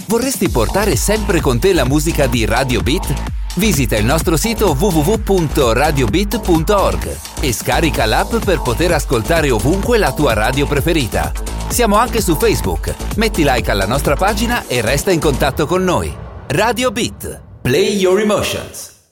Vorresti portare sempre con te la musica di Radio Beat? Visita il nostro sito www.radiobeat.org e scarica l'app per poter ascoltare ovunque la tua radio preferita. Siamo anche su Facebook. Metti like alla nostra pagina e resta in contatto con noi. Radio Beat. Play your emotions.